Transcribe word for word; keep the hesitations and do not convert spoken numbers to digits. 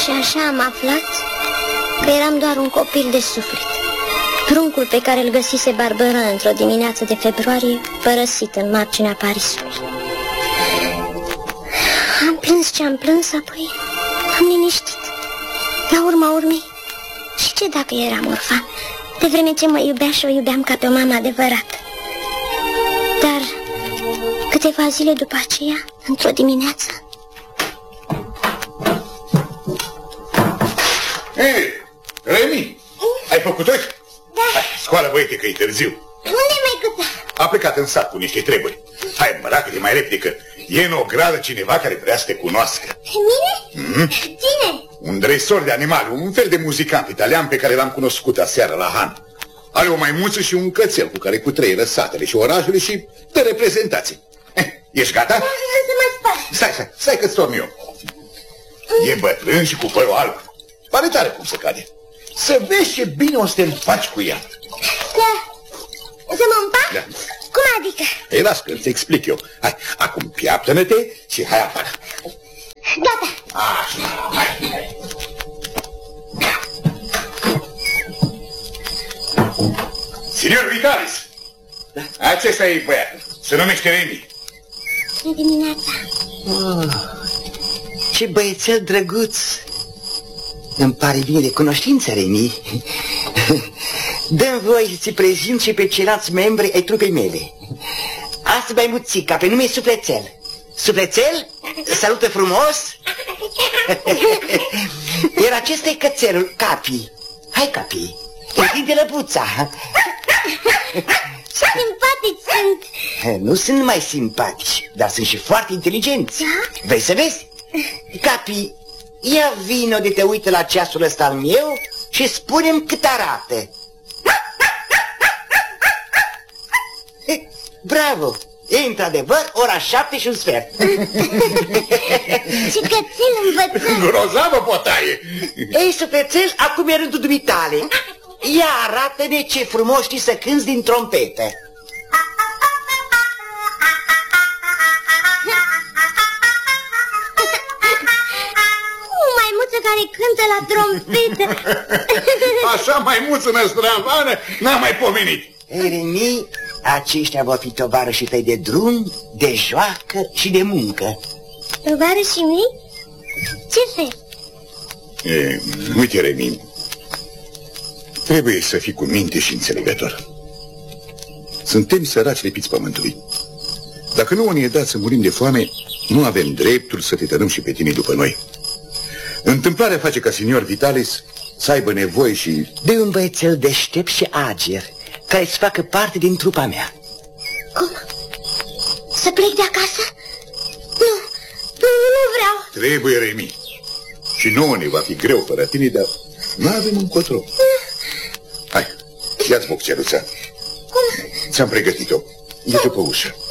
Și așa am aflat că eram doar un copil de suflet, pruncul pe care îl găsise Barbara într-o dimineață de februarie, părăsit în marginea Parisului. Am plâns ce am plâns, apoi am liniștit. La urma urmei, și ce dacă eram orfan, de vreme ce mă iubea și o iubeam ca pe o mamă adevărată. Dar câteva zile după aceea, într-o dimineață... Ei, Remi, ai făcut ochi? Da. Hai, scoală, băiete, că e târziu. Unde mai câta? A plecat în sat cu niște treburi. Hai, măracă-te mai repede, că e în o gradă cineva care vrea să te cunoască. Mine? Mm-hmm. Cine? Un dresor de animale, un fel de muzicant italian pe care l-am cunoscut aseară la Han. Are o maimuță și un cățel cu care cutreieră satele și orașele și te reprezentații. Eh, ești gata? Da, să mă spăl. Stai, stai, stai că-ți torn eu. Mm. E bătrân și cu părul alb. Pare tare cum se cade. Să vezi ce bine o să te împaci cu ea. Da. Să mă împac? Da. Cum adică? Ei, las că îți explic eu. Hai, acum piaptă-ne-te și hai afară. Gata. Așa, hai, hai. Signor Vitalis, da? Acesta e băiatul. Se numește Remi. Bună dimineața. Oh, ce băiețel drăguț. Îmi pare bine de cunoștință, Remi. Dă-mi voie să-ți prezint și pe ceilalți membri ai trupei mele. Asta e Muțica, pe nume Sufletel. Sufletel, salută frumos. Iar acesta e cățelul, Capi. Hai, Capi, întinde lăbuța. Ce simpatici sunt. Nu sunt numai simpatici, dar sunt și foarte inteligenți. Da? Vrei să vezi? Capi, ia vino de te uită la ceasul ăsta al meu și spune-mi cât arată. Bravo! E într-adevăr ora șapte și un sfert. Ce cățel învățat. Grozavă potaie. Ei, Sufletel, acum e rândul dumitale. Ia arată-ne ce frumos știi să cânți din trompetă. Maimuță care cântă la trompetă. Așa maimuță năstravană n-am mai pomenit. Ei, Remi, aceștia vor fi tovarășii tăi de drum, de joacă și de muncă. Tovarășii mei? Ce fel? E, uite, Remi, trebuie să fii cu minte și înțelegător. Suntem săraci lipiți pământului. Dacă nu ne e dat să murim de foame, nu avem dreptul să te tărâm și pe tine după noi. Întâmplarea face ca signor Vitalis să aibă nevoie și... de un băiețel deștept și ager, care să facă parte din trupa mea. Cum? Să plec de acasă? Nu, nu, nu vreau. Trebuie, Remi. Și nouă ne va fi greu fără tine, dar nu avem încotro. Hai, ia-ți bocceluța. Cum? Ți-am pregătit-o. E după ușă.